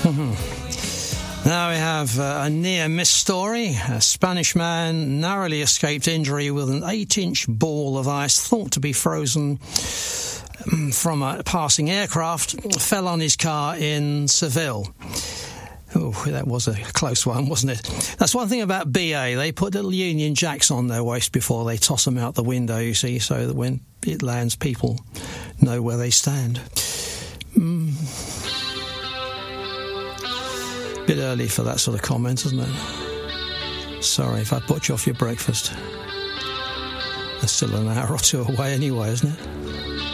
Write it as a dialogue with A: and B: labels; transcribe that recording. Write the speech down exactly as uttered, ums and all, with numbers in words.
A: Now we have uh, a near-miss story. A Spanish man narrowly escaped injury with an eight-inch ball of ice thought to be frozen from a passing aircraft fell on his car in Seville. Oh, that was a close one, wasn't it? That's one thing about B A. They put little Union Jacks on their waist before they toss them out the window, you see, so that when it lands, people know where they stand. Mm. Bit early for that sort of comment, isn't it? Sorry if I put you off your breakfast. That's still an hour or two away anyway, isn't it?